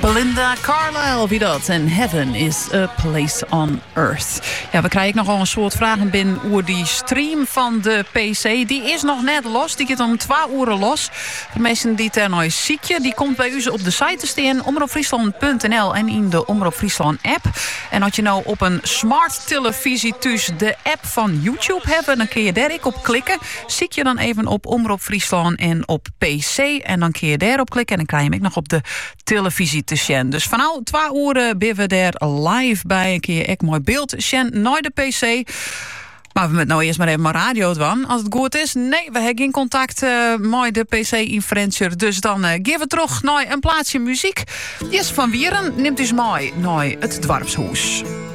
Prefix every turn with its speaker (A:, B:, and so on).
A: Belinda Carlisle, wie dat? En Heaven is a place on earth. Ja, we krijgen nogal een soort vragen binnen over die stream van de PC. Die is nog net los. Die gaat om 2 uur los. De mensen die ter nou ziekje, die komt bij u op de site te staan. omroepfriesland.nl en in de Omroep Friesland app. En als je nou op een smart televisie thuis de app van YouTube hebt, dan kun je daar op klikken. Ziek je dan even op Omroep Friesland en op PC. En dan kun je daarop klikken. En dan krijg je hem ook nog op de televisie te zien. Dus vanaf 2 uur ben we daar live bij. Een keer echt mooi beeld zien naar de PC. Maar we moeten nou eerst maar even mijn radio doen, als het goed is. Nee, we hebben geen contact met de PC-influencer. Dus dan geven we terug naar een plaatsje muziek. Die is van Wieren, neemt dus mooi naar het Dwarpshoes.